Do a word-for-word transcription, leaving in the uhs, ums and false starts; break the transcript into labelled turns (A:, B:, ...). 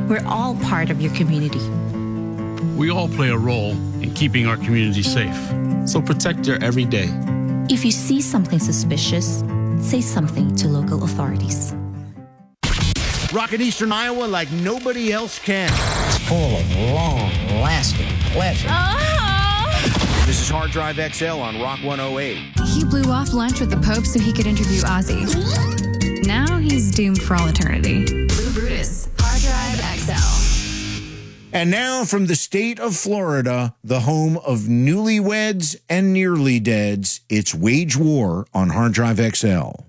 A: We're all part of your community.
B: We all play a role in keeping our community safe.
C: So protect your everyday.
A: If you see something suspicious, say something to local authorities.
D: Rocking Eastern Iowa like nobody else can.
E: It's full of long-lasting pleasure.
F: Oh.
D: This is Hard Drive X L on Rock one oh eight.
G: He blew off lunch with the Pope so he could interview Ozzy. Now he's doomed for all eternity. Blue Brutus, Hard Drive X L.
H: And now from the state of Florida, the home of newlyweds and nearly deads, it's Wage War on Hard Drive X L.